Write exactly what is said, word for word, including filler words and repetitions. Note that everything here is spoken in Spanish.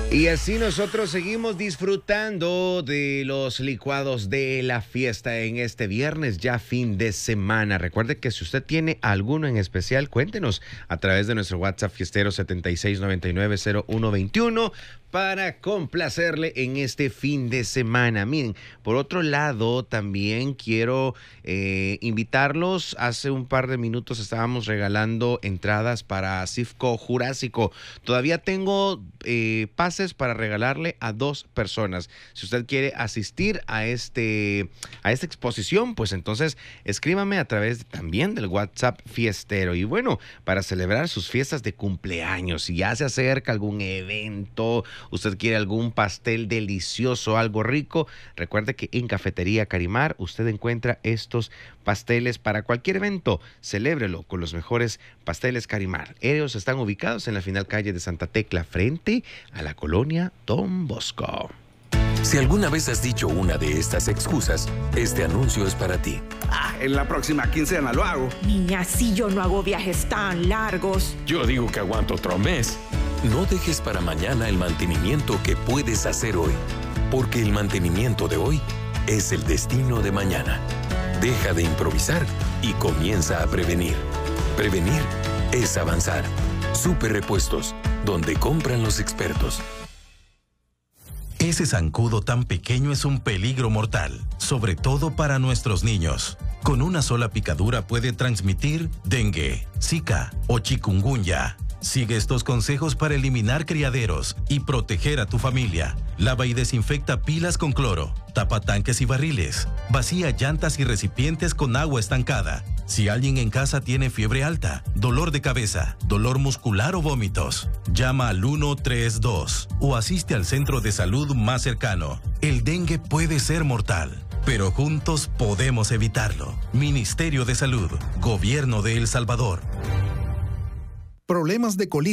Y así nosotros seguimos disfrutando de los licuados de la fiesta en este viernes, ya fin de semana. Recuerde que si usted tiene alguno en especial, cuéntenos a través de nuestro WhatsApp fiestero setenta y seis noventa y nueve cero uno veintiuno para complacerle en este fin de semana. Miren, por otro lado, también quiero eh, invitarlos. Hace un par de minutos estábamos regalando entradas para CIFCO Jurásico. Todavía tengo eh, pases para regalarle a dos personas. Si usted quiere asistir a este a esta exposición, pues entonces escríbame a través también del WhatsApp fiestero. Y bueno, para celebrar sus fiestas de cumpleaños, si ya se acerca algún evento, usted quiere algún pastel delicioso, algo rico, recuerde que en Cafetería Carimar usted encuentra estos pasteles para cualquier evento. Celébrelo con los mejores pasteles Carimar. Ellos están ubicados en la final calle de Santa Tecla, frente a la colonia Don Bosco. Si alguna vez has dicho una de estas excusas, este anuncio es para ti. Ah, en la próxima quincena lo hago. Niña, si yo no hago viajes tan largos. Yo digo que aguanto otro mes. No dejes para mañana el mantenimiento que puedes hacer hoy, porque el mantenimiento de hoy es el destino de mañana. Deja de improvisar y comienza a prevenir. Prevenir es avanzar. Super Repuestos, donde compran los expertos. Ese zancudo tan pequeño es un peligro mortal, sobre todo para nuestros niños. Con una sola picadura puede transmitir dengue, zika o chikungunya. Sigue estos consejos para eliminar criaderos y proteger a tu familia. Lava y desinfecta pilas con cloro. Tapa tanques y barriles. Vacía llantas y recipientes con agua estancada. Si alguien en casa tiene fiebre alta, dolor de cabeza, dolor muscular o vómitos, llama al uno tres dos o asiste al centro de salud más cercano. El dengue puede ser mortal, pero juntos podemos evitarlo. Ministerio de Salud, Gobierno de El Salvador. Problemas de colitis.